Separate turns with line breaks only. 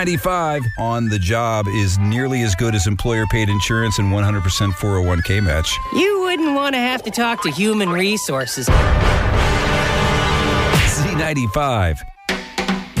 95 on the job is nearly as good as employer-paid insurance and 100% 401k match.
You wouldn't want to have to talk to human resources.
Z95.